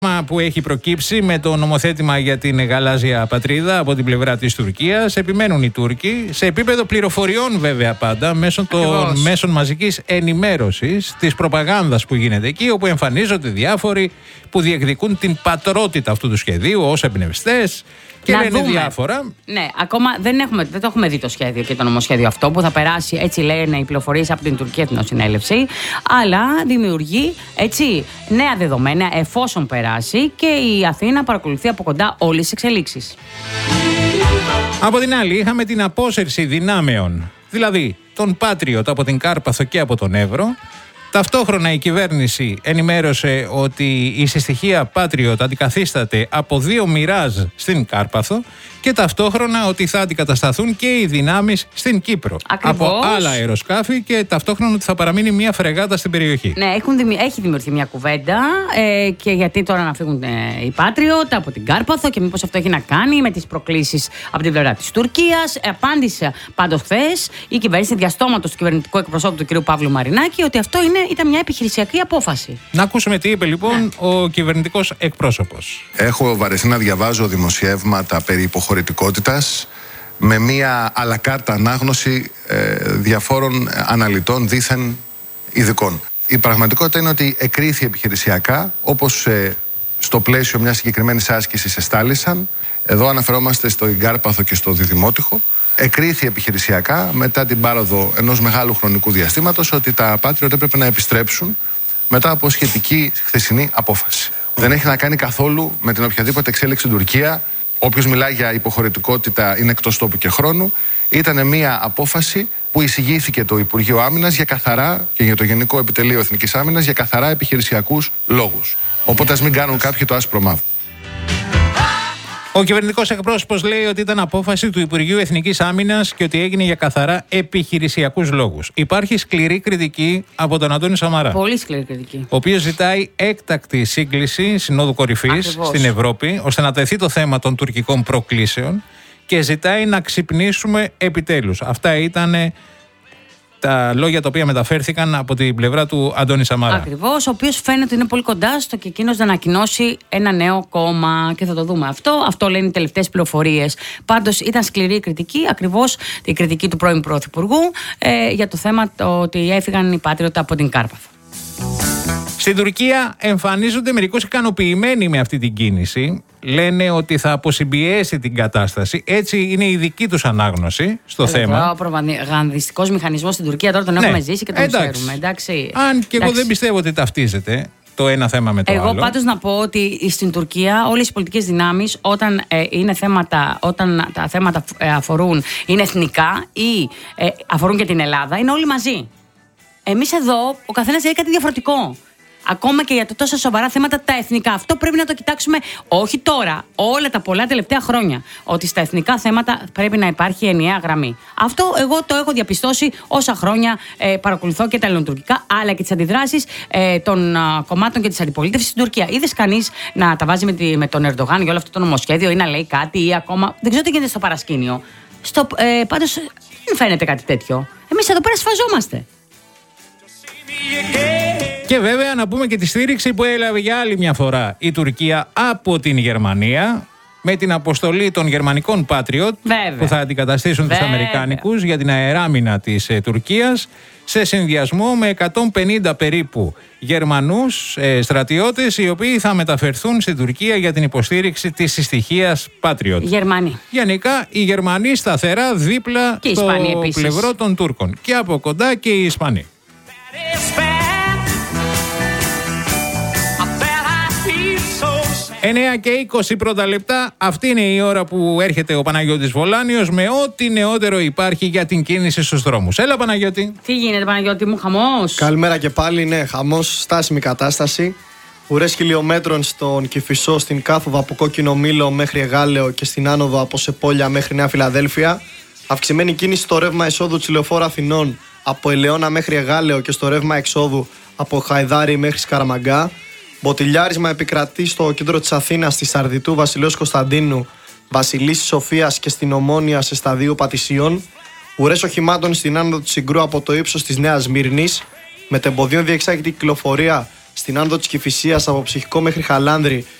που έχει προκύψει με το νομοθέτημα για την γαλάζια πατρίδα από την πλευρά της Τουρκίας. Επιμένουν οι Τούρκοι, σε επίπεδο πληροφοριών βέβαια πάντα, μέσω των μέσων μαζικής ενημέρωσης, της προπαγάνδας που γίνεται εκεί, όπου εμφανίζονται διάφοροι που διεκδικούν την πατρότητα αυτού του σχεδίου ως εμπνευστές και λένε διάφορα. Ναι, ακόμα δεν το έχουμε δει το σχέδιο και το νομοσχέδιο αυτό που θα περάσει, έτσι λένε οι πληροφορίες από την Τουρκική Εθνοσυνέλευση, αλλά δημιουργεί έτσι νέα δεδομένα εφόσον περάσει και η Αθήνα παρακολουθεί από κοντά όλες τις εξελίξεις. Από την άλλη, είχαμε την απόσυρση δυνάμεων, δηλαδή τον Patriot από την Κάρπαθο και από τον Εύρο. Ταυτόχρονα η κυβέρνηση ενημέρωσε ότι η συστοιχεία Patriot αντικαθίσταται από 2 Μιράζ στην Κάρπαθο και ταυτόχρονα ότι θα αντικατασταθούν και οι δυνάμεις στην Κύπρο. Ακριβώς. Από άλλα αεροσκάφη και ταυτόχρονα ότι θα παραμείνει μια φρεγάτα στην περιοχή. Ναι, έχει δημιουργηθεί μια κουβέντα και γιατί τώρα να φύγουν οι Patriot από την Κάρπαθο και μήπως αυτό έχει να κάνει με τις προκλήσεις από την πλευρά της Τουρκίας. Απάντησε πάντως χθες η κυβέρνηση διαστόματος του κυβερνητικού εκπροσώπου του κ. Παύλου Μαρινάκη ότι αυτό ήταν μια επιχειρησιακή απόφαση. Να ακούσουμε τι είπε λοιπόν ο κυβερνητικός εκπρόσωπος. Έχω βαρεθεί να διαβάζω δημοσιεύματα περί υποχωρητικότητας με μια αλακάρτα ανάγνωση διαφόρων αναλυτών δήθεν ειδικών. Η πραγματικότητα είναι ότι εκρίθη επιχειρησιακά, όπως στο πλαίσιο μιας συγκεκριμένης άσκησης εστάλησαν. Εδώ αναφερόμαστε στο Κάρπαθο και στο Διδημότυχο. Εκρίθη επιχειρησιακά μετά την πάροδο ενός μεγάλου χρονικού διαστήματος ότι τα Patriot έπρεπε να επιστρέψουν μετά από σχετική χθεσινή απόφαση. Δεν έχει να κάνει καθόλου με την οποιαδήποτε εξέλιξη στην Τουρκία. Όποιος μιλάει για υποχωρητικότητα είναι εκτός τόπου και χρόνου. Ήταν μια απόφαση που εισηγήθηκε το Υπουργείο Άμυνας για καθαρά και για το Γενικό Επιτελείο Εθνικής Άμυνας για καθαρά επιχειρησιακούς λόγους. Οπότε ας μην κάνουν κάποιοι το άσπρο μαύρο. Ο κυβερνητικός εκπρόσωπος λέει ότι ήταν απόφαση του Υπουργείου Εθνικής Άμυνας και ότι έγινε για καθαρά επιχειρησιακούς λόγους. Υπάρχει σκληρή κριτική από τον Αντώνη Σαμαρά. Πολύ σκληρή κριτική. Ο οποίος ζητάει έκτακτη σύγκληση Συνόδου Κορυφής στην Ευρώπη, ώστε να τεθεί το θέμα των τουρκικών προκλήσεων και ζητάει να ξυπνήσουμε επιτέλους. Αυτά ήταν τα λόγια τα οποία μεταφέρθηκαν από την πλευρά του Αντώνη Σαμαρά. Ακριβώς, ο οποίος φαίνεται ότι είναι πολύ κοντά στο και εκείνος να ανακοινώσει ένα νέο κόμμα και θα το δούμε αυτό. Αυτό λένε οι τελευταίες πληροφορίες. Πάντως ήταν σκληρή η κριτική, ακριβώς η κριτική του πρώην Πρωθυπουργού για το θέμα ότι έφυγαν οι Patriot από την Κάρπαθο. Στην Τουρκία εμφανίζονται μερικώς ικανοποιημένοι με αυτή την κίνηση. Λένε ότι θα αποσυμπιέσει την κατάσταση. Έτσι είναι η δική τους ανάγνωση στο θέμα. Ο προπαγανδιστικός μηχανισμός στην Τουρκία τώρα τον έχουμε ζήσει και τον ξέρουμε. Αν και εγώ δεν πιστεύω ότι ταυτίζεται το ένα θέμα με το άλλο. Εγώ πάντως να πω ότι στην Τουρκία όλες οι πολιτικές δυνάμεις όταν τα θέματα αφορούν, είναι εθνικά ή αφορούν και την Ελλάδα, είναι όλοι μαζί. Εμείς εδώ ο καθένας λέει κάτι διαφορετικό. Ακόμα και για τα τόσο σοβαρά θέματα τα εθνικά. Αυτό πρέπει να το κοιτάξουμε όχι τώρα, όλα τα πολλά τελευταία χρόνια. Ότι στα εθνικά θέματα πρέπει να υπάρχει ενιαία γραμμή. Αυτό εγώ το έχω διαπιστώσει όσα χρόνια παρακολουθώ και τα ελληνοτουρκικά, αλλά και τις αντιδράσεις των κομμάτων και της αντιπολίτευσης στην Τουρκία. Είδες κανείς να τα βάζει με τον Ερντογάν για όλο αυτό το νομοσχέδιο ή να λέει κάτι ή ακόμα. Δεν ξέρω τι γίνεται στο παρασκήνιο. Πάντως δεν φαίνεται κάτι τέτοιο. Εμείς εδώ πέρα σφαζόμαστε. Και βέβαια να πούμε και τη στήριξη που έλαβε για άλλη μια φορά η Τουρκία από την Γερμανία με την αποστολή των γερμανικών Patriot που θα αντικαταστήσουν τους Αμερικάνικους για την αεράμινα της Τουρκίας σε συνδυασμό με 150 περίπου Γερμανούς στρατιώτες οι οποίοι θα μεταφερθούν στην Τουρκία για την υποστήριξη της συστοιχίας Patriot. Γερμανοί. Γενικά οι Γερμανοί σταθερά δίπλα στο πλευρό των Τούρκων και από κοντά και οι Ισπανοί. 9 και 20 πρώτα λεπτά. Αυτή είναι η ώρα που έρχεται ο Παναγιώτης Βολάνιος με ό,τι νεότερο υπάρχει για την κίνηση στους δρόμους. Έλα Παναγιώτη. Τι γίνεται Παναγιώτη μου, χαμός? Καλημέρα και πάλι, ναι, χαμός, στάσιμη κατάσταση. Ουρές χιλιόμετρων στον Κηφισό, στην κάθοδο από Κόκκινο Μήλο μέχρι Εγάλεο και στην άνοδο από Σεπόλια μέχρι Νέα Φιλαδέλφια. Αυξημένη κίνηση στο ρεύμα εσόδου της Λεωφόρου Αθηνών από Ελαιώνα μέχρι Εγάλεο και στο ρεύμα εξόδου από Χαϊδάρη μέχρι Σκαραμαγκά. Μποτιλιάρισμα επικρατεί στο κέντρο της Αθήνας, στη Σαρδιτού, Βασιλέως Κωνσταντίνου, Βασιλίσσης Σοφίας και στην Ομόνια σε σταδίου Πατησίων. Ουρές οχημάτων στην άνοδο του Συγκρού από το ύψος της Νέας Μύρνης. Μετεμποδίων διεξάγεται η κυκλοφορία στην άνοδο της Κηφισίας από Ψυχικό μέχρι Χαλάνδρη